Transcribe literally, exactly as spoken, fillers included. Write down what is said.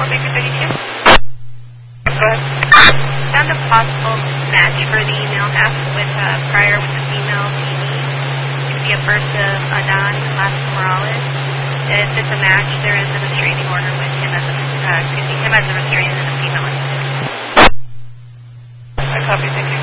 Baker thirty-two. Go ahead. Found a possible match for the male half with uh, prior with the female T V. It could be a first of Adan, last Morales. If it's a match, there is a restraining order with him as a, uh, excuse me, him as a restraining and a female as a I copy, thank you.